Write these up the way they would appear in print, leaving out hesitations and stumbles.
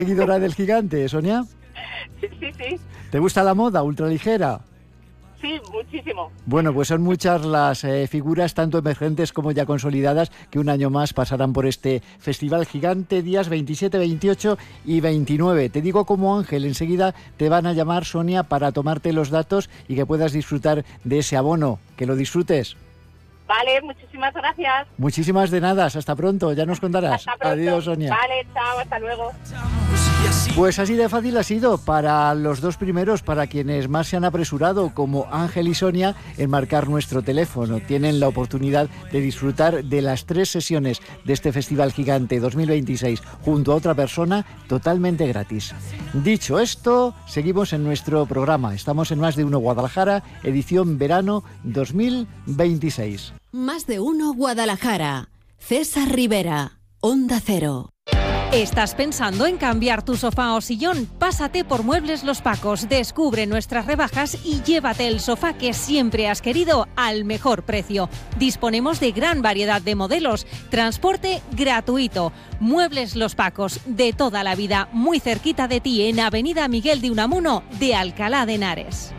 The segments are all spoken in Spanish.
Seguidora del Gigante, Sonia. Sí. ¿Te gusta la moda ultraligera? Sí, muchísimo. Bueno, pues son muchas las figuras, tanto emergentes como ya consolidadas, que un año más pasarán por este Festival Gigante, días 27, 28 y 29. Te digo como Ángel, enseguida te van a llamar, Sonia, para tomarte los datos y que puedas disfrutar de ese abono. Que lo disfrutes. Vale, muchísimas gracias. Muchísimas de nada, hasta pronto, ya nos contarás. Hasta pronto. Adiós, Sonia. Vale, chao, hasta luego. Pues así de fácil ha sido para los dos primeros, para quienes más se han apresurado, como Ángel y Sonia, en marcar nuestro teléfono. Tienen la oportunidad de disfrutar de las 3 sesiones de este Festival Gigante 2026 junto a otra persona totalmente gratis. Dicho esto, seguimos en nuestro programa. Estamos en Más de Uno Guadalajara, edición verano 2026. Más de Uno Guadalajara. César Rivera, Onda Cero. ¿Estás pensando en cambiar tu sofá o sillón? Pásate por Muebles Los Pacos, descubre nuestras rebajas y llévate el sofá que siempre has querido al mejor precio. Disponemos de gran variedad de modelos, transporte gratuito. Muebles Los Pacos, de toda la vida, muy cerquita de ti en Avenida Miguel de Unamuno de Alcalá de Henares.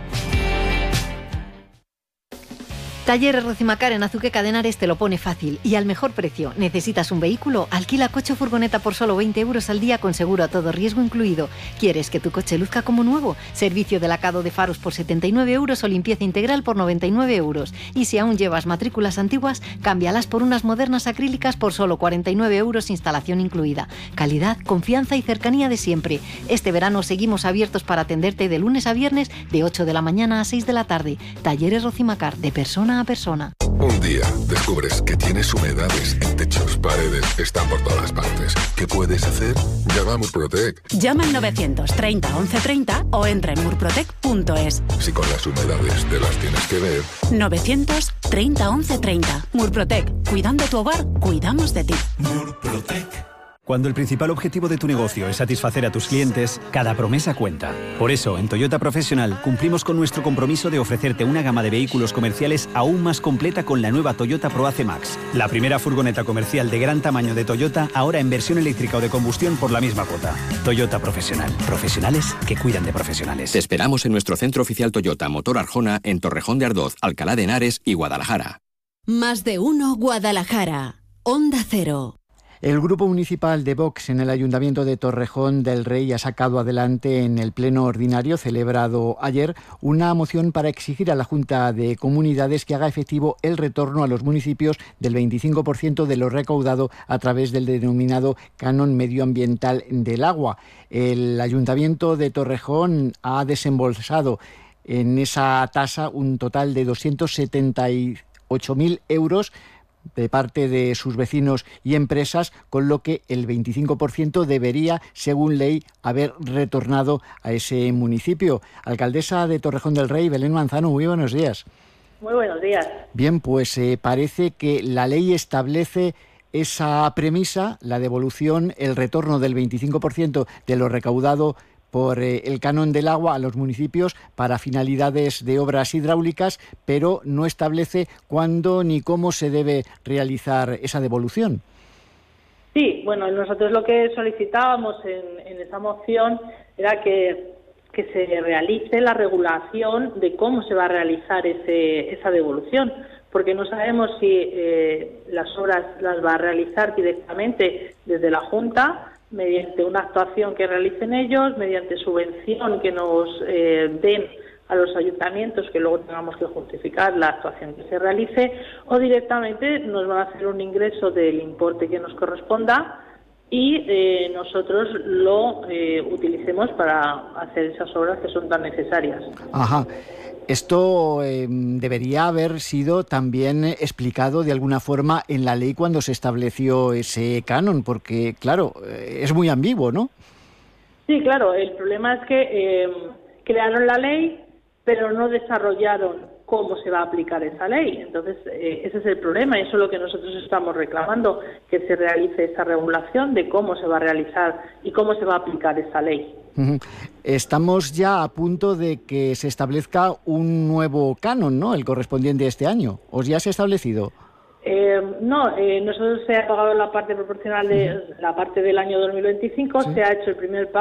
Talleres Rocimacar en Azuqueca de Henares te lo pone fácil y al mejor precio. ¿Necesitas un vehículo? Alquila coche o furgoneta por solo 20 euros al día con seguro a todo riesgo incluido. ¿Quieres que tu coche luzca como nuevo? Servicio de lavado de faros por 79 euros o limpieza integral por 99 euros. Y si aún llevas matrículas antiguas, cámbialas por unas modernas acrílicas por solo 49 euros, instalación incluida. Calidad, confianza y cercanía de siempre. Este verano seguimos abiertos para atenderte de lunes a viernes de 8 de la mañana a 6 de la tarde. Talleres Rocimacar, de persona a persona. Un día descubres que tienes humedades en techos, paredes, están por todas partes. ¿Qué puedes hacer? Llama a Murprotec. Llama al 930 1130 o entra en murprotec.es. Si con las humedades te las tienes que ver. 930 1130. Murprotec. Cuidando tu hogar, cuidamos de ti. Murprotec. Cuando el principal objetivo de tu negocio es satisfacer a tus clientes, cada promesa cuenta. Por eso, en Toyota Professional cumplimos con nuestro compromiso de ofrecerte una gama de vehículos comerciales aún más completa con la nueva Toyota ProAce Max, la primera furgoneta comercial de gran tamaño de Toyota, ahora en versión eléctrica o de combustión por la misma cuota. Toyota Professional. Profesionales que cuidan de profesionales. Te esperamos en nuestro centro oficial Toyota Motor Arjona en Torrejón de Ardoz, Alcalá de Henares y Guadalajara. Más de Uno Guadalajara. Onda Cero. El Grupo Municipal de Vox en el Ayuntamiento de Torrejón del Rey ha sacado adelante en el Pleno Ordinario celebrado ayer una moción para exigir a la Junta de Comunidades que haga efectivo el retorno a los municipios del 25% de lo recaudado a través del denominado Canon Medioambiental del Agua. El Ayuntamiento de Torrejón ha desembolsado en esa tasa un total de 278.000 euros de parte de sus vecinos y empresas, con lo que el 25% debería, según ley, haber retornado a ese municipio. Alcaldesa de Torrejón del Rey, Belén Manzano, muy buenos días. Muy buenos días. Bien, pues parece que la ley establece esa premisa, la devolución, el retorno del 25% de lo recaudado por el canon del agua a los municipios para finalidades de obras hidráulicas, pero no establece cuándo ni cómo se debe realizar esa devolución. Sí, bueno, nosotros lo que solicitábamos en esa moción era que se realice la regulación de cómo se va a realizar esa devolución, porque no sabemos si las obras las va a realizar directamente desde la Junta, mediante una actuación que realicen ellos, mediante subvención que nos den a los ayuntamientos, que luego tengamos que justificar la actuación que se realice, o directamente nos van a hacer un ingreso del importe que nos corresponda y nosotros lo utilicemos para hacer esas obras que son tan necesarias. Ajá. Esto debería haber sido también explicado de alguna forma en la ley cuando se estableció ese canon, porque, claro, es muy ambiguo, ¿no? Sí, claro. El problema es que crearon la ley, pero no desarrollaron cómo se va a aplicar esa ley. Entonces, ese es el problema, y eso es lo que nosotros estamos reclamando, que se realice esa regulación de cómo se va a realizar y cómo se va a aplicar esa ley. Estamos ya a punto de que se establezca un nuevo canon, ¿no?, el correspondiente a este año. ¿O ya se ha establecido? Nosotros se ha pagado la parte proporcional de la parte del año 2025, se ha hecho el primer pago